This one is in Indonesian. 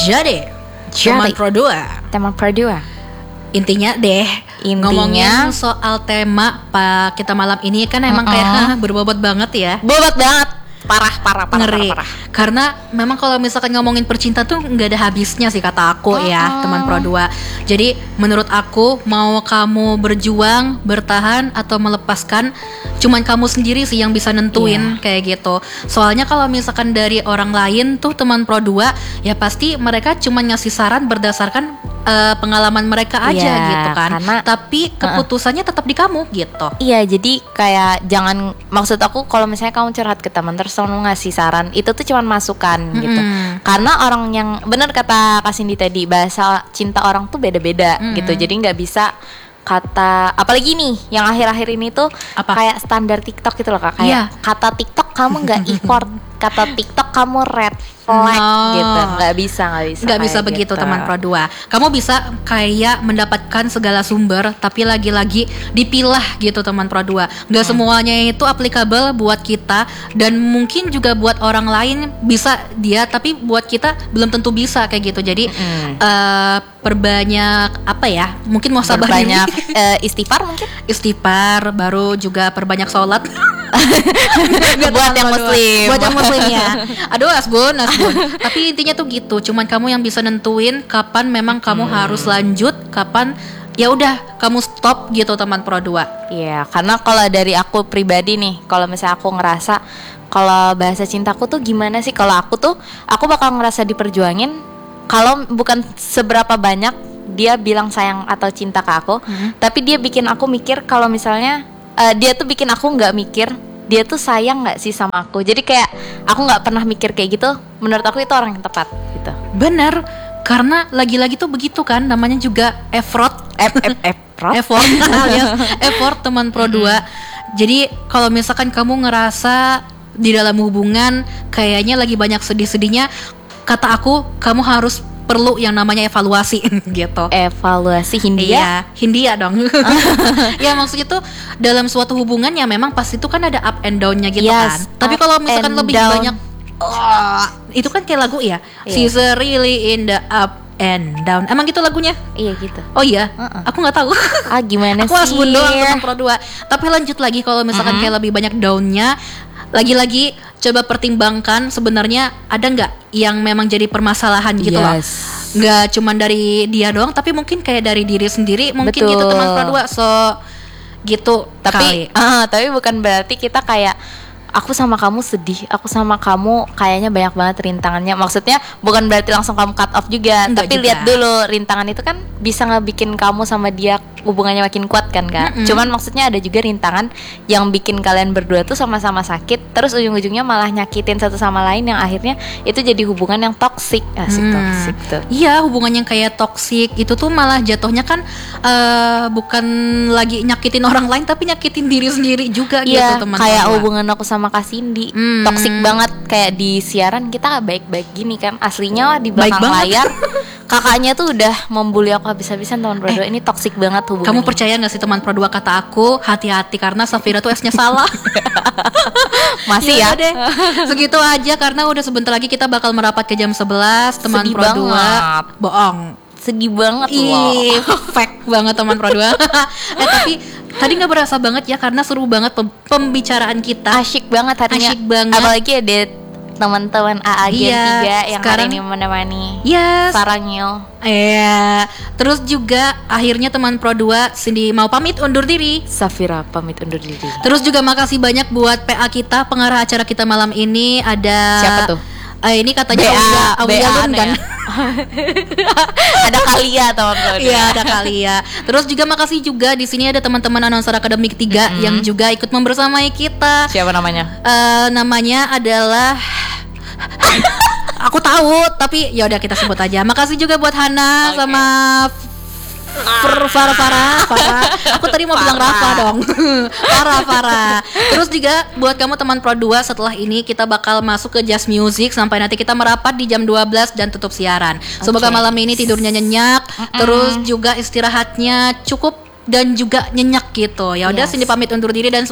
Jadi teman Pro 2, teman Pro 2. intinya ngomongin soal tema kita malam ini kan emang kayak berbobot banget ya. Bobot banget. Parah. Ngeri. Karena memang kalau misalkan ngomongin percintaan tuh nggak ada habisnya sih kata aku ya, teman Pro 2. Jadi menurut aku, mau kamu berjuang, bertahan atau melepaskan, cuman kamu sendiri sih yang bisa nentuin kayak gitu. Soalnya kalau misalkan dari orang lain tuh teman Pro 2, ya pasti mereka cuman ngasih saran berdasarkan pengalaman mereka aja gitu kan. Tapi keputusannya tetap di kamu gitu. Iya, jadi kayak jangan, maksud aku kalau misalnya kamu curhat ke teman terus kamu ngasih saran, itu tuh cuma masukan gitu. Karena orang yang, benar kata Kak Cindy tadi, bahasa cinta orang tuh beda-beda gitu. Jadi nggak bisa kata, apalagi nih yang akhir-akhir ini tuh kayak standar TikTok gitu loh Kak. Kayak kata TikTok kamu nggak effort, kata TikTok kamu red flag gitu. Nggak bisa begitu gitu. Teman Pro 2. Kamu bisa kayak mendapatkan segala sumber, tapi lagi-lagi dipilah gitu teman Pro 2. Nggak semuanya itu applicable buat kita, dan mungkin juga buat orang lain bisa dia, tapi buat kita belum tentu bisa kayak gitu. Jadi perbanyak apa ya? Mungkin mau sabar banyak istighfar mungkin. Istighfar, baru juga perbanyak sholat. Buat yang muslim. Buat yang muslim ya. Aduh asbun. Tapi intinya tuh gitu. Cuman kamu yang bisa nentuin kapan memang kamu harus lanjut, kapan ya udah kamu stop gitu teman Pro 2. Iya, karena kalau dari aku pribadi nih, kalau misalnya aku ngerasa kalau bahasa cintaku tuh gimana sih? Kalau aku bakal ngerasa diperjuangin kalau bukan seberapa banyak dia bilang sayang atau cinta ke aku, tapi dia bikin aku mikir kalau misalnya dia tuh bikin aku nggak mikir dia tuh sayang nggak sih sama aku. Jadi kayak aku nggak pernah mikir kayak gitu. Menurut aku itu orang yang tepat gitu. Bener, karena lagi-lagi tuh begitu kan, namanya juga effort effort teman Pro 2. Jadi kalau misalkan kamu ngerasa di dalam hubungan kayaknya lagi banyak sedih-sedihnya, kata aku kamu harus perlu yang namanya evaluasi gitu. Evaluasi Hindia? Iya, Hindia dong. Ya maksudnya tuh dalam suatu hubungan ya memang pasti itu kan ada up and down-nya gitu kan. Tapi kalau misalkan lebih banyak itu kan kayak lagu ya. She's really in the up and down. Emang gitu lagunya? Iya gitu. Oh iya? Aku gak tahu. Gimana aku sih? Aku asbun doang teman Pro 2. Tapi lanjut lagi, kalau misalkan kayak lebih banyak down-nya, lagi-lagi coba pertimbangkan sebenarnya ada nggak yang memang jadi permasalahan gitu loh. Nggak cuman dari dia doang, tapi mungkin kayak dari diri sendiri mungkin. Betul. Gitu teman Pro 2. So gitu. Tapi bukan berarti kita kayak aku sama kamu sedih, aku sama kamu kayaknya banyak banget rintangannya. Maksudnya bukan berarti langsung kamu cut off juga. Enggak tapi juga. Lihat dulu, rintangan itu kan bisa ngebikin kamu sama dia hubungannya makin kuat kan Kak. Cuman maksudnya ada juga rintangan yang bikin kalian berdua tuh sama-sama sakit, terus ujung-ujungnya malah nyakitin satu sama lain, yang akhirnya itu jadi hubungan yang toksik. Toksik tuh. Iya, hubungan yang kayak toksik itu tuh malah jatuhnya kan bukan lagi nyakitin orang lain, tapi nyakitin diri sendiri juga gitu teman-teman. Kayak hubungan aku sama Kak Cindy, toksik banget. Kayak di siaran kita baik-baik gini kan, aslinya di belakang layar kakaknya tuh udah membuli aku habis-habisan teman Pro 2. Ini toksik banget hubungannya. Kamu percaya gak sih teman Pro 2 kata aku, hati-hati karena Safira tuh S-nya salah. Masih ya deh. Segitu aja karena udah sebentar lagi kita bakal merapat ke jam 11 teman Pro 2. Bohong. Sedih banget loh. Fake banget teman Pro 2. Tapi tadi gak berasa banget ya, karena seru banget pembicaraan kita. Asyik banget harinya. Asyik banget. Apalagi ada teman-teman AA Gen 3 yang sekarang, hari ini menemani. Sarangil. Iya. Terus juga akhirnya teman Pro 2 Cindy mau pamit undur diri. Safira pamit undur diri. Terus juga makasih banyak buat PA kita, pengarah acara kita malam ini. Ada siapa tuh? Ini katanya Aulia kan. Ada Kalia teman Pro 2. Iya, ada Kalia. Terus juga makasih juga di sini ada teman-teman announcer akademik 3 yang juga ikut membersamai kita. Siapa namanya? Namanya adalah aku tahu, tapi ya udah kita sebut aja. Makasih juga buat Hana sama Farah. Aku tadi mau bilang Rafa dong. Farah. Terus juga buat kamu teman Pro 2, setelah ini kita bakal masuk ke Just Music sampai nanti kita merapat di jam 12 dan tutup siaran. Semoga malam ini tidurnya nyenyak, terus juga istirahatnya cukup dan juga nyenyak gitu. Ya udah, Cindy pamit undur diri dan